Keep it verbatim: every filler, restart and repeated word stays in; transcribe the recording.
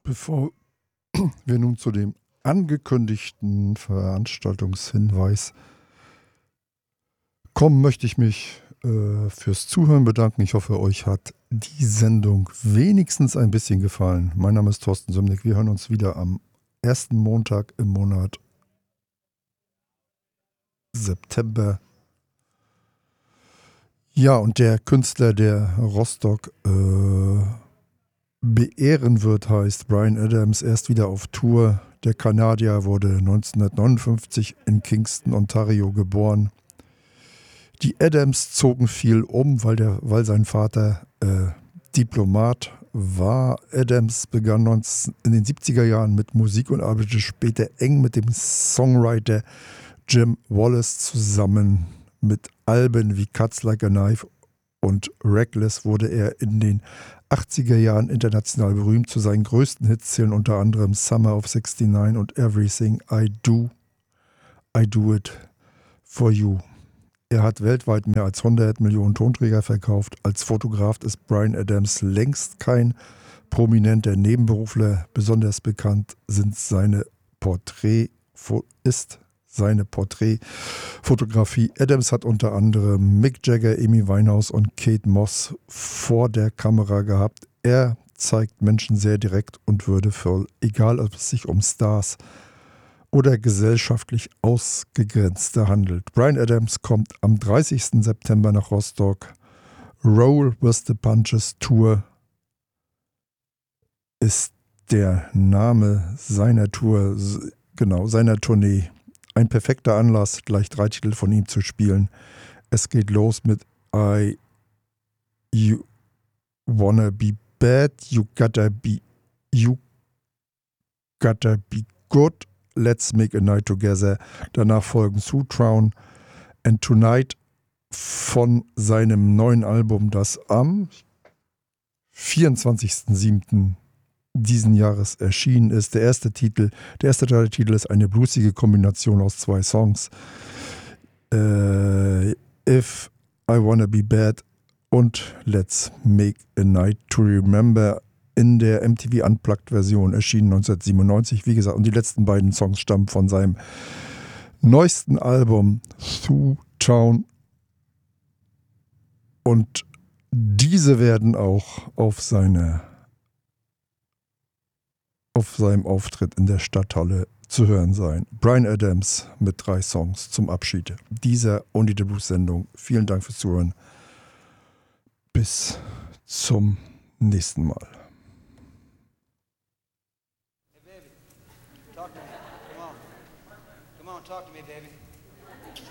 Bevor wir nun zu dem angekündigten Veranstaltungshinweis kommen, möchte ich mich äh, fürs Zuhören bedanken. Ich hoffe, euch hat die Sendung wenigstens ein bisschen gefallen. Mein Name ist Thorsten Sümnick. Wir hören uns wieder am ersten Montag im Monat September. Ja, und der Künstler, der Rostock äh, beehren wird, heißt Bryan Adams, erst wieder auf Tour. Der Kanadier wurde neunzehnhundertneunundfünfzig in Kingston, Ontario geboren. Die Adams zogen viel um, weil, der, weil sein Vater äh, Diplomat war. Adams begann neunzehn, in den siebziger Jahren mit Musik und arbeitete später eng mit dem Songwriter Jim Wallace zusammen. Mit Alben wie Cuts Like a Knife und Reckless wurde er in den achtziger Jahren international berühmt. Zu seinen größten Hits zählen unter anderem Summer of sixty-nine und Everything I Do, I Do It For You. Er hat weltweit mehr als hundert Millionen Tonträger verkauft. Als Fotograf ist Bryan Adams längst kein prominenter Nebenberufler. Besonders bekannt sind seine Porträt, ist seine Porträtfotografie. Adams hat unter anderem Mick Jagger, Amy Winehouse und Kate Moss vor der Kamera gehabt. Er zeigt Menschen sehr direkt und würdevoll, egal ob es sich um Stars oder gesellschaftlich Ausgegrenzte handelt. Bryan Adams kommt am dreißigsten September nach Rostock. Roll with the Punches Tour ist der Name seiner Tour, genau, seiner Tournee. Ein perfekter Anlass, gleich drei Titel von ihm zu spielen. Es geht los mit I You Wanna Be Bad, You Gotta Be You Gotta Be Good, Let's Make a Night Together. Danach folgen Sutrown and Tonight von seinem neuen Album, das am vierundzwanzigsten siebten diesen Jahres erschienen ist. Der erste Titel, der erste Teil der Titel ist eine bluesige Kombination aus zwei Songs. Äh, If I Wanna Be Bad und Let's Make a Night to Remember in der M T V Unplugged-Version erschienen neunzehnhundertsiebenundneunzig. Wie gesagt, und die letzten beiden Songs stammen von seinem neuesten Album Through Town. Und diese werden auch auf seine auf seinem Auftritt in der Stadthalle zu hören sein. Bryan Adams mit drei Songs zum Abschied dieser Only the Blues Sendung. Vielen Dank fürs Zuhören. Bis zum nächsten Mal. Hey baby, talk to me. Come on. Come on, talk to me, baby.